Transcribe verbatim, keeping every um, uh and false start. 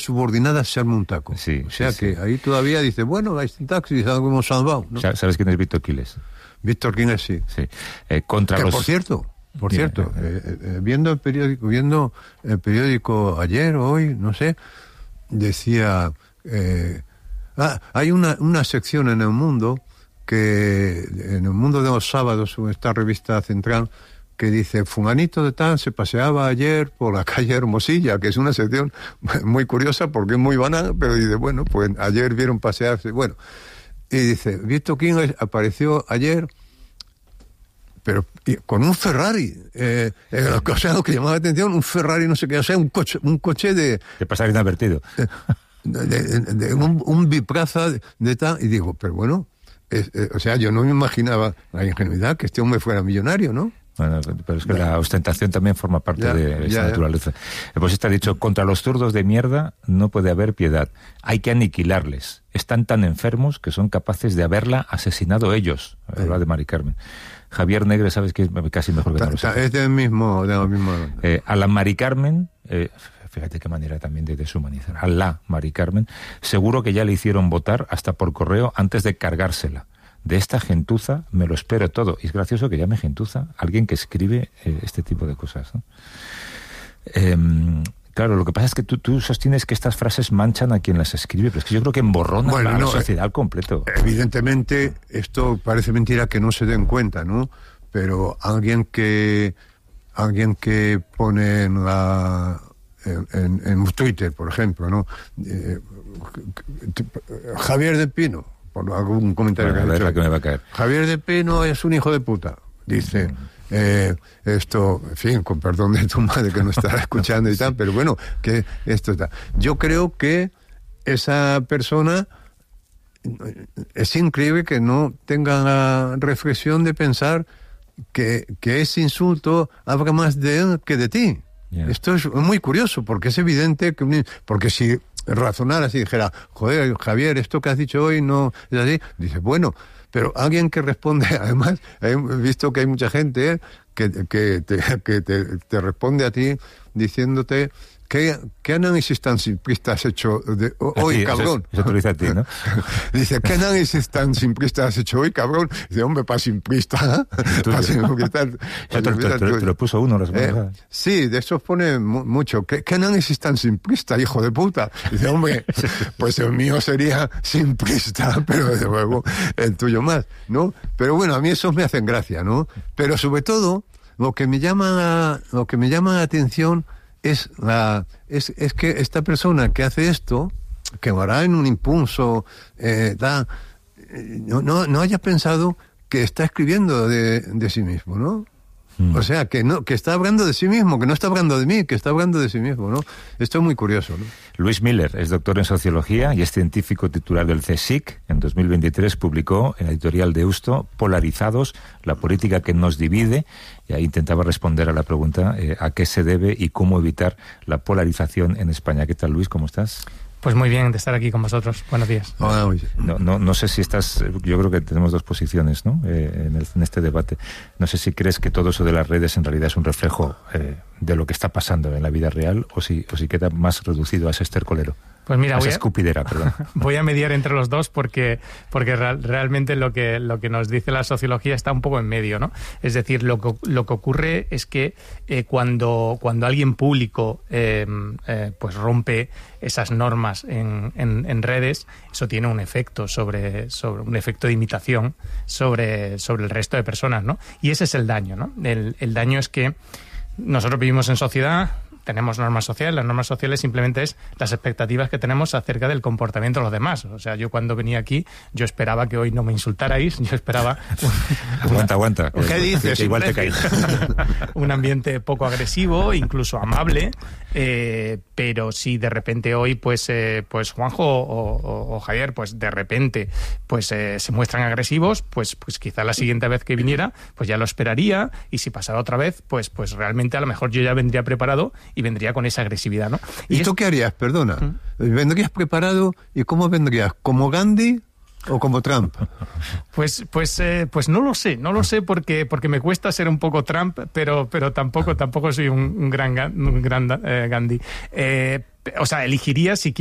subordinada se arma un taco. Sí, o sea sí, que sí. ahí todavía dice, bueno, hay un taxi, dice algo hemos salvado, ¿no? ¿Sabes quién es Víctor Quiles? Víctor Quiles, sí. Sí. Eh, contra que los... por cierto, por Dime, cierto, eh, eh, eh, viendo el periódico, viendo el periódico ayer o hoy, no sé, decía, eh, ah, hay una, una sección en El Mundo que en El Mundo de los sábados, esta revista central, que dice, fulanito de tal se paseaba ayer por la calle Hermosilla, que es una sección muy curiosa porque es muy banal, pero dice, bueno, pues ayer vieron pasearse, bueno, y dice, Víctor King apareció ayer, pero con un Ferrari, eh, eh, o sea, lo que llamaba la atención, un Ferrari, no sé qué, o sea, un coche, un coche de... De pasar inadvertido. De, de, de, de un, un biplaza de, de tal, y digo, pero bueno, es, eh, o sea, yo no me imaginaba la ingenuidad que este hombre fuera millonario, ¿no? Bueno, pero es que ya. La ostentación también forma parte ya, de esa ya, naturaleza. Ya. Pues está dicho, contra los zurdos de mierda no puede haber piedad. Hay que aniquilarles. Están tan enfermos que son capaces de haberla asesinado ellos. Sí. Habla de Mari Carmen. Javier Negre, ¿sabes qué? Es casi mejor que ta, no lo sepas. Es del mismo... De mismo... Eh, a la Mari Carmen... Eh, fíjate qué manera también de deshumanizar. A la Mari Carmen, seguro que ya le hicieron votar hasta por correo antes de cargársela. De esta gentuza me lo espero todo. Y es gracioso que llame gentuza alguien que escribe eh, este tipo de cosas, ¿no? Eh, claro, lo que pasa es que tú, tú sostienes que estas frases manchan a quien las escribe, pero es que yo creo que emborronan bueno, a no, la sociedad al completo. Evidentemente, esto parece mentira que no se den cuenta, ¿no? Pero alguien que alguien que pone en la... En, en, en Twitter, por ejemplo, ¿no? Eh, Javier de Pino, por algún comentario bueno, que ha hecho, la que me va a caer. Javier de Pino es un hijo de puta, dice. Mm. Eh, esto, en fin, con perdón de tu madre que no estará escuchando y tal, pero bueno, que esto está. Yo creo que esa persona es increíble que no tenga la reflexión de pensar que, que ese insulto habla más de él que de ti. Yeah. Esto es muy curioso, porque es evidente que... Porque si razonara así, dijera, joder, Javier, esto que has dicho hoy no es así, dice, bueno, pero alguien que responde, además, he visto que hay mucha gente ¿eh? que, que, te, que te, te responde a ti diciéndote... ¿Qué, ¿Qué análisis tan simplista has hecho de, hoy, sí, cabrón? Eso, eso te lo dice a ti, ¿no? Dice, ¿qué análisis tan simplista has hecho hoy, cabrón? Dice, hombre, para simplista. Pa simplista te, te, te, te lo puso uno la semana eh, Sí, de eso pone mucho. ¿Qué, ¿Qué análisis tan simplista, hijo de puta? Dice, hombre, pues el mío sería simplista, pero desde luego el tuyo más, ¿no? Pero bueno, a mí esos me hacen gracia, ¿no? Pero sobre todo, lo que me llama, lo que me llama la atención... Es, la, es, es que esta persona que hace esto, que lo hará en un impulso, eh, da, no, no, no haya pensado que está escribiendo de, de sí mismo, ¿no? Mm. O sea, que no, que está hablando de sí mismo, que no está hablando de mí, que está hablando de sí mismo, ¿no? Esto es muy curioso, ¿no? Luis Miller es doctor en Sociología y es científico titular del CSIC. En dos mil veintitrés publicó en la editorial de Deusto Polarizados, la política que nos divide, y ahí intentaba responder a la pregunta eh, a qué se debe y cómo evitar la polarización en España. ¿Qué tal, Luis? ¿Cómo estás? Pues muy bien de estar aquí con vosotros. Buenos días. Oh, no, no, no sé si estás... Yo creo que tenemos dos posiciones, ¿no? Eh, en, el, en este debate. No sé si crees que todo eso de las redes en realidad es un reflejo eh, de lo que está pasando en la vida real o si, o si queda más reducido a ese estercolero. Pues mira, a voy esa a, escupidera, perdón. Voy a mediar entre los dos porque, porque real, realmente lo que, lo que nos dice la sociología está un poco en medio, ¿no? Es decir, lo que, lo que ocurre es que eh, cuando, cuando alguien público eh, eh, pues rompe esas normas en, en, en redes, eso tiene un efecto sobre, sobre un efecto de imitación sobre, sobre el resto de personas, ¿no? Y ese es el daño, ¿no? El, el daño es que nosotros vivimos en sociedad, tenemos normas sociales, las normas sociales simplemente es las expectativas que tenemos acerca del comportamiento de los demás. O sea, yo cuando venía aquí, yo esperaba que hoy no me insultarais, yo esperaba... aguanta, aguanta. ¿Qué dices? Que igual te caes. Un ambiente poco agresivo, incluso amable, eh, pero si de repente hoy, pues, eh, pues Juanjo o, o, o Javier, pues de repente pues eh, se muestran agresivos, pues, pues quizá la siguiente vez que viniera, pues ya lo esperaría, y si pasara otra vez, pues, pues realmente a lo mejor yo ya vendría preparado y vendría con esa agresividad, ¿no? ¿Y, ¿Y tú es... qué harías? Perdona. ¿Mm? ¿Vendrías preparado y cómo vendrías? ¿Como Gandhi ¿O como Trump? Pues, pues, eh, pues no lo sé, no lo sé porque, porque me cuesta ser un poco Trump, pero, pero tampoco, tampoco soy un, un gran, un gran eh, Gandhi. Eh, o sea, elegiría si